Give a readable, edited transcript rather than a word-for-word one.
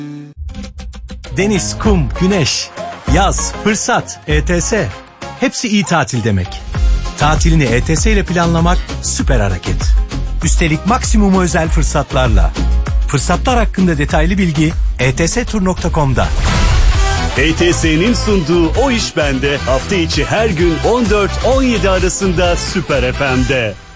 Deniz, kum, güneş, yaz, fırsat, ETS. Hepsi iyi tatil demek. Tatilini ETS ile planlamak süper hareket. Üstelik maksimum özel fırsatlarla. Fırsatlar hakkında detaylı bilgi etstur.com'da. ETS'nin sunduğu O İş Bende hafta içi her gün 14-17 arasında Süper FM'de.